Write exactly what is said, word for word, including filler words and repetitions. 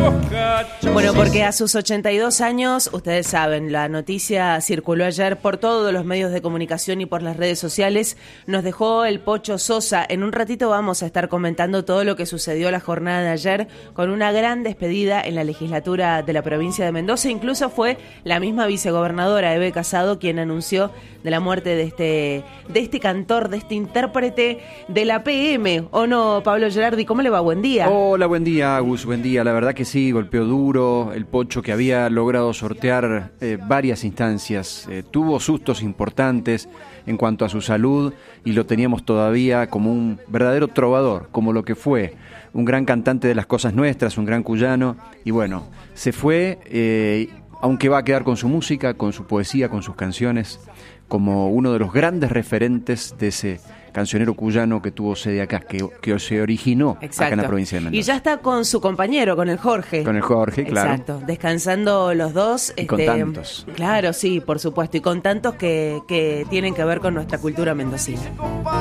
Bueno, porque a sus ochenta y dos años, ustedes saben, la noticia circuló ayer por todos los medios de comunicación y por las redes sociales, nos dejó el Pocho Sosa. En un ratito vamos a estar comentando todo lo que sucedió la jornada de ayer con una gran despedida en la legislatura de la provincia de Mendoza. Incluso fue la misma vicegobernadora Eve Casado quien anunció de la muerte de este, de este cantor, de este intérprete de la P M. ¿O no, Pablo Gerardi? ¿Cómo le va? Buen día. Hola, buen día, Agus, buen día. La verdad que sí, golpeó duro el Pocho, que había logrado sortear eh, varias instancias. Eh, tuvo sustos importantes en cuanto a su salud y lo teníamos todavía como un verdadero trovador, como lo que fue un gran cantante de las cosas nuestras, un gran cuyano. Y bueno, se fue, eh, aunque va a quedar con su música, con su poesía, con sus canciones, como uno de los grandes referentes de ese cancionero cuyano que tuvo sede acá, que, que se originó Exacto. acá en la provincia de Mendoza. Y ya está con su compañero, con el Jorge. Con el Jorge, claro. Exacto, descansando los dos. Y este, con tantos. Claro, sí, por supuesto, y con tantos que, que tienen que ver con nuestra cultura mendocina.